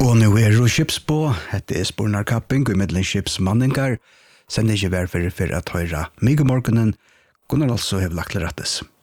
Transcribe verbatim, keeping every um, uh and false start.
Og nu er det skipsbå, det er spornar kapping og middelen skipsmanningar, sen er ikke vær for, for at høyra mig morgenen, kunne altså have lagt rettes.